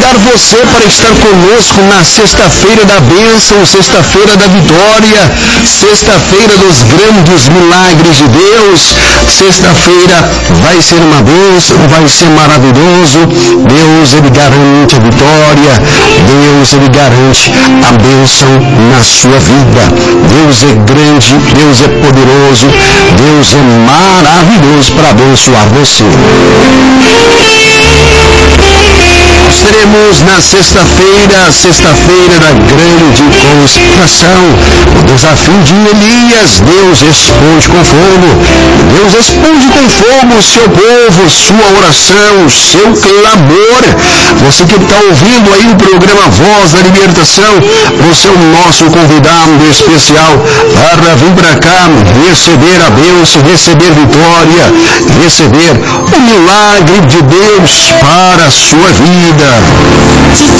convidar você para estar conosco na sexta-feira da bênção, sexta-feira da vitória, sexta-feira dos grandes milagres de Deus. Sexta-feira vai ser uma bênção, vai ser maravilhoso. Deus, Ele garante a vitória. Deus, Ele garante a bênção na sua vida. Deus é grande, Deus é poderoso, Deus é maravilhoso para abençoar você. Nós teremos na sexta-feira da grande consagração, o desafio de Elias. Deus responde com fogo. Deus responde com fogo o seu povo, sua oração, o seu clamor. Você que está ouvindo aí o programa Voz da Libertação, você é o nosso convidado especial para vir para cá, receber a bênção, receber vitória, receber o milagre de Deus para a sua vida.